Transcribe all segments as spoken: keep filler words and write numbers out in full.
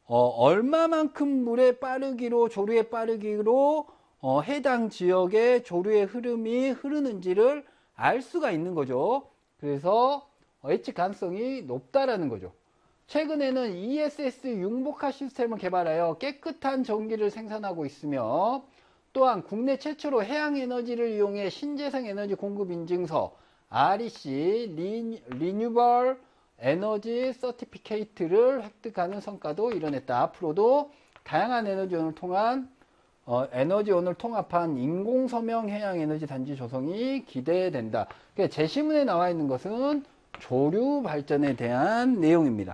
어, 얼마만큼 물의 빠르기로, 조류의 빠르기로 어, 해당 지역의 조류의 흐름이 흐르는지를 알 수가 있는 거죠. 그래서 예측 가능성이 높다라는 거죠. 최근에는 이에스에스 융복화 시스템을 개발하여 깨끗한 전기를 생산하고 있으며, 또한 국내 최초로 해양에너지를 이용해 신재생 에너지 공급 인증서 알이씨 리뉴얼 에너지 서티피케이트를 획득하는 성과도 이뤄냈다. 앞으로도 다양한 에너지원을 통한 어, 에너지원을 통합한 인공서명 해양에너지 단지 조성이 기대된다. 그러니까 제시문에 나와 있는 것은 조류 발전에 대한 내용입니다.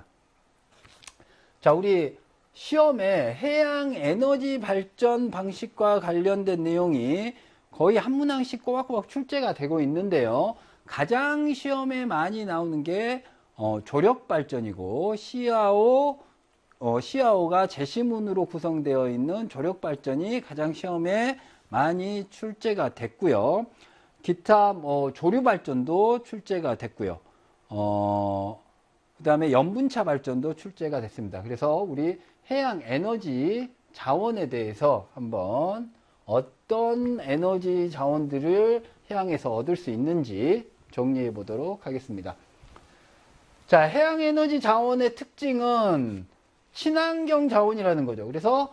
자, 우리 시험에 해양 에너지 발전 방식과 관련된 내용이 거의 한 문항씩 꼬박꼬박 출제가 되고 있는데요. 가장 시험에 많이 나오는 게 어, 조력 발전이고, 시아오, 어, 시아오가 제시문으로 구성되어 있는 조력 발전이 가장 시험에 많이 출제가 됐고요. 기타 뭐 조류 발전도 출제가 됐고요. 어, 그 다음에 염분차 발전도 출제가 됐습니다. 그래서 우리 해양 에너지 자원에 대해서 한번 어떤 에너지 자원들을 해양에서 얻을 수 있는지 정리해 보도록 하겠습니다. 자, 해양 에너지 자원의 특징은 친환경 자원이라는 거죠. 그래서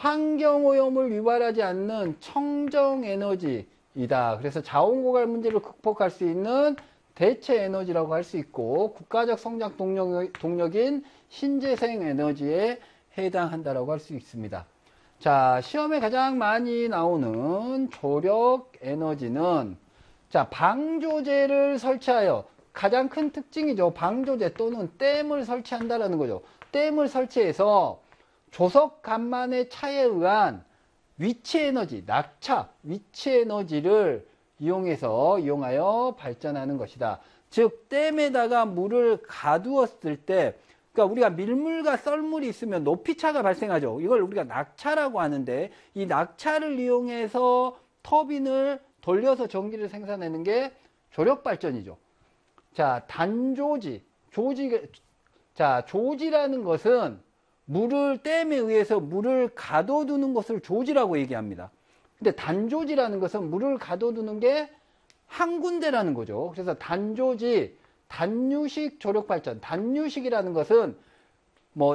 환경오염을 유발하지 않는 청정 에너지이다. 그래서 자원 고갈 문제를 극복할 수 있는 대체 에너지라고 할 수 있고, 국가적 성장 동력, 동력인 신재생 에너지에 해당한다라고 할 수 있습니다. 자, 시험에 가장 많이 나오는 조력 에너지는, 자, 방조제를 설치하여, 가장 큰 특징이죠. 방조제 또는 댐을 설치한다라는 거죠. 댐을 설치해서 조석 간만의 차에 의한 위치 에너지, 낙차, 위치 에너지를 이용해서, 이용하여 발전하는 것이다. 즉, 댐에다가 물을 가두었을 때, 그러니까 우리가 밀물과 썰물이 있으면 높이차가 발생하죠. 이걸 우리가 낙차라고 하는데, 이 낙차를 이용해서 터빈을 돌려서 전기를 생산하는 게 조력 발전이죠. 자, 단조지, 조지, 자, 조지라는 것은 물을, 댐에 의해서 물을 가둬두는 것을 조지라고 얘기합니다. 근데 단조지라는 것은 물을 가둬두는 게 한 군데라는 거죠. 그래서 단조지, 단유식 조력발전, 단유식이라는 것은 뭐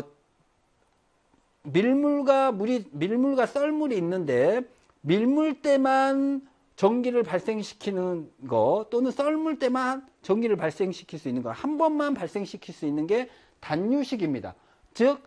밀물과 물이, 밀물과 썰물이 있는데 밀물 때만 전기를 발생시키는 거, 또는 썰물 때만 전기를 발생시킬 수 있는 거, 한 번만 발생시킬 수 있는 게 단유식입니다. 즉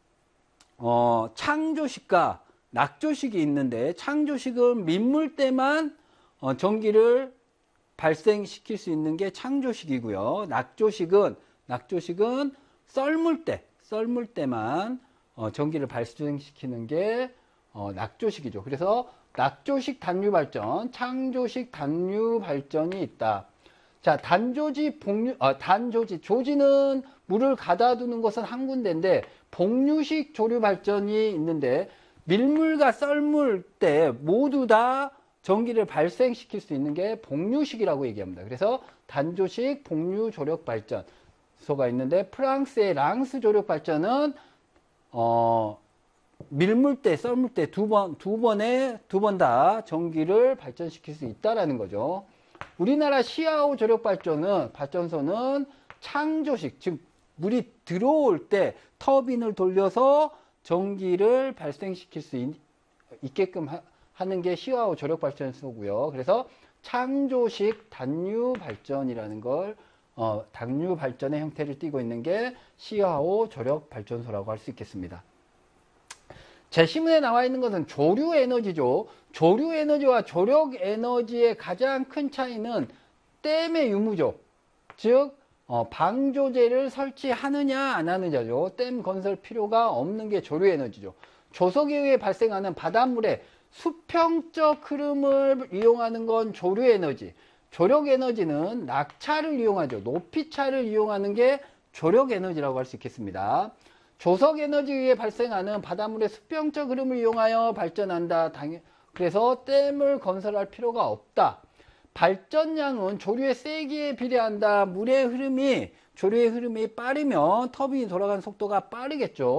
어, 창조식과 낙조식이 있는데, 창조식은 민물 때만 어, 전기를 발생시킬 수 있는 게 창조식이고요. 낙조식은 낙조식은 썰물 때, 썰물 때만 어, 전기를 발생시키는 게 어, 낙조식이죠. 그래서 낙조식 단유 발전, 창조식 단유 발전이 있다. 자, 단조지, 복류, 아, 단조지, 조지는 물을 가둬두는 것은 한 군데인데, 복류식 조류 발전이 있는데, 밀물과 썰물 때 모두 다 전기를 발생시킬 수 있는 게 복류식이라고 얘기합니다. 그래서 단조식 복류 조력 발전소가 있는데, 프랑스의 랑스 조력 발전은 어, 밀물 때, 썰물 때 두 번, 두 번에 두 번 다 전기를 발전시킬 수 있다라는 거죠. 우리나라 시아오 조력 발전은 발전소는 창조식, 즉 물이 들어올 때 터빈을 돌려서 전기를 발생시킬 수 있, 있게끔 하, 하는 게 시아오 조력 발전소고요. 그래서 창조식 단유 발전이라는 걸 어, 단유 발전의 형태를 띠고 있는 게 시아오 조력 발전소라고 할 수 있겠습니다. 제시문에 나와 있는 것은 조류 에너지죠. 조류 에너지와 조력 에너지의 가장 큰 차이는 댐의 유무죠. 즉 어, 방조제를 설치하느냐 안 하느냐죠. 댐 건설 필요가 없는 게 조류 에너지죠. 조석에 의해 발생하는 바닷물의 수평적 흐름을 이용하는 건 조류 에너지. 조력 에너지는 낙차를 이용하죠. 높이차를 이용하는 게 조력 에너지라고 할 수 있겠습니다. 조석 에너지에 의해 발생하는 바닷물의 수평적 흐름을 이용하여 발전한다. 그래서 댐을 건설할 필요가 없다. 발전량은 조류의 세기에 비례한다. 물의 흐름이, 조류의 흐름이 빠르면 터빈이 돌아가는 속도가 빠르겠죠.